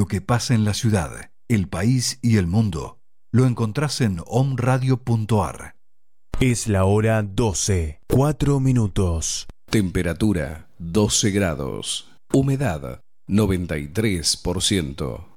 Lo que pasa en la ciudad, el país y el mundo lo encontrás en omradio.ar. Es la hora 12, 4 minutos. Temperatura 12 grados. Humedad 93%.